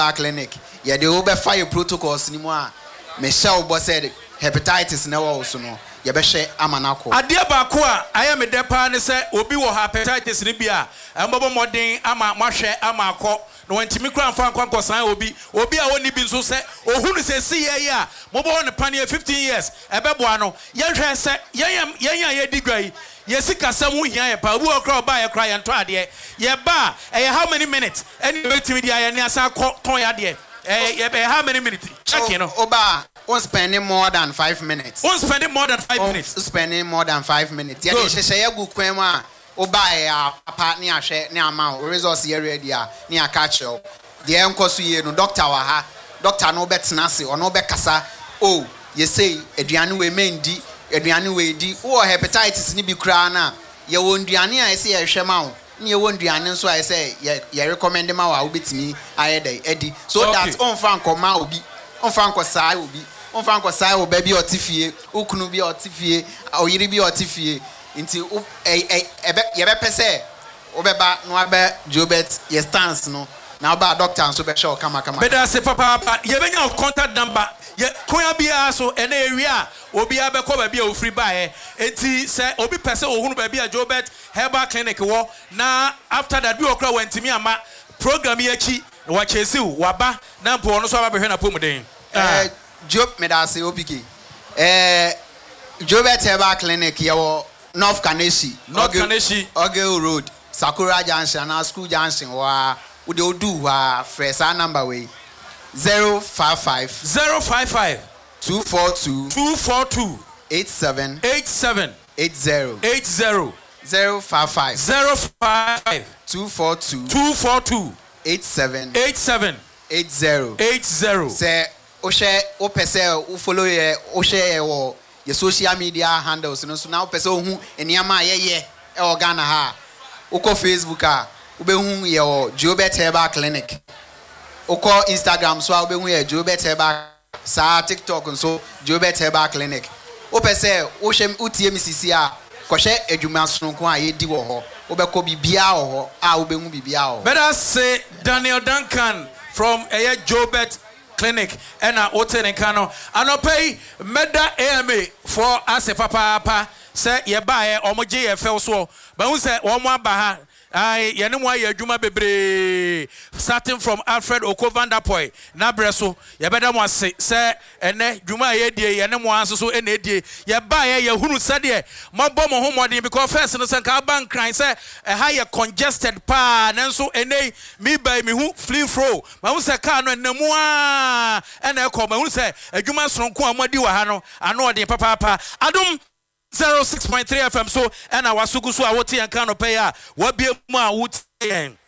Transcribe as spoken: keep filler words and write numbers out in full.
clinic. Yeah, the over fire protocols anymore. Michelle Boss said hepatitis never also no. Yabeshe amanako. Adia bakwa I am a depa ne say obi wo hepatitis ni bia embobo modern ama mahwe ama akọ no ntimi kran fa kwankọ san obi obi a woni bi nso se ohunu se si ye ya mobo ne pane fifteen years ebeboa no ye hwe se yen yen ye digwai ye sika sam hu hia ye pa obi okra oba ye kra ye nto ade ye ba eh how many minutes any betimi dia ye ne asa ton ya de eh how many minutes check you know oba on spending more than five minutes. On spending more than five on minutes. Spending more than five minutes. Yeah, she say you go kwema. Oba ya papa ni ahwe ni ama results here ready a ni catch you. The enkoso ye no doctor wa ha. Doctor no betena se or no be kasa. Oh, you say aduane we mendi, aduane we di. Oh, hepatitis ni bi kra na. Ye wo nduane a say ye hwe ma wo. Ni ye wo nduane so I say ye ye recommend ma wa obetimi ayede edi. So okay. That on fan koma obi. On fan ko sai obi. On fan ko sai o baby otifie okunu bi otifie oyiri bi otifie nti e e ye be pese obeba no abe Jobert ye stance no na ba doctor nso be show kama kama beda se papa papa ye benya contact number ye koya bia so ene ewi a obi abekọ ba bia ofri ba e enti se obi pese ohunu ba bia Jobert Herbal Clinic wo na after that bi okra wantimi ama program ye chi wa chesiu waba na mpo no so aba behwe na pomuden eh Job medase opiki eh Jobert Herbal Clinic yawo North Kaneshi North Kaneshi Ogel Road Sakura Junction na School Junction wa we dey do wa fresa number way zero five five zero five five two four two two four two eight seven eight seven eight zero eight zero zero five five zero five two four two two four two eight seven eight seven eight zero eight zero say o share o pese o follow ye o share wo your social media handles no so now pese o hu eniama ye ye e organa ha o ko Facebook a o be hu ye o Jobert Herbal Clinic o ko Instagram so a o be hu ye Jobert Herbal sa TikTok so Jobert Herbal Clinic o pese o hye utie misisi a ko hye adwuma sonko a ye di wo ho o be ko bibia wo ho a o be hu bibia wo better say Daniel Duncan from a Jobert Clinic and a hotel in Kano. Anopay meda A M A for as a papa papa say ye buy or mo J F L so. But who say one more baha? I yanumwa ye juma bebre starting from Alfred Oko van der Poy na breso ye beda mo say say ene juma ye die ye ne mo anso so ene die ye ba ye ye hunu sade mo bom ho modin because first no say ka ban cry say e ha ye congested pa nanso ene mi ba mi hu free flow ma hu say ka no enemu a ene ko ma hu say adwuma sonko amadi wa ha no ano odin papa papa adum zero six point three F M so and our sugu so a woti and can pay a what be ma wood